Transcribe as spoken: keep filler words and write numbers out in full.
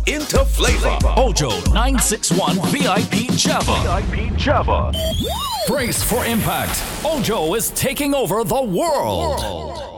into flavor. Ojo nine six one V I P Java. V I P Java. Brace for impact. Ojo is taking over the world.